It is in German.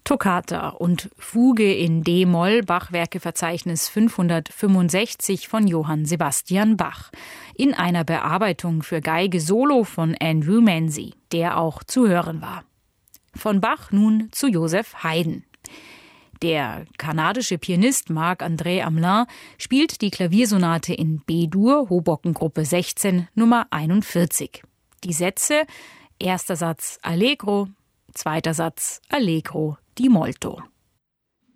Toccata und Fuge in d-Moll, Bachwerkeverzeichnis 565 von Johann Sebastian Bach. In einer Bearbeitung für Geige Solo von Andrew Manzi, der auch zu hören war. Von Bach nun zu Joseph Haydn. Der kanadische Pianist Marc-André Hamelin spielt die Klaviersonate in B-Dur, Hoboken-Gruppe 16, Nummer 41. Die Sätze: erster Satz Allegro, zweiter Satz Allegro di molto.